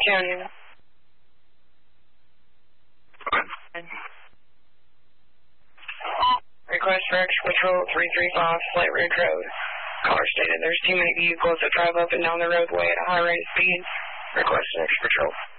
County. Request for extra patrol 335 Slate Ridge Road. Caller stated there's too many vehicles that drive up and down the roadway at a high rate of speed. Request an extra patrol.